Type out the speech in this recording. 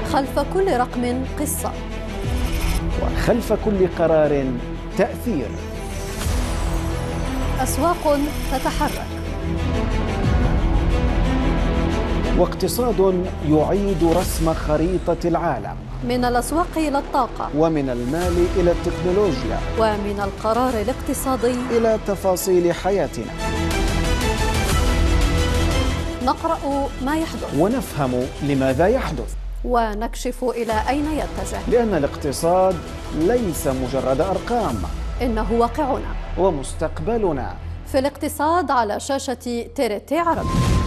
خلف كل رقم قصة، وخلف كل قرار تأثير. أسواق تتحرك، واقتصاد يعيد رسم خريطة العالم، من الأسواق إلى الطاقة، ومن المال إلى التكنولوجيا، ومن القرار الاقتصادي إلى تفاصيل حياتنا. نقرأ ما يحدث، ونفهم لماذا يحدث، ونكشف إلى أين يتجه، لأن الاقتصاد ليس مجرد أرقام، إنه واقعنا ومستقبلنا. في الاقتصاد على شاشة TRT عربي.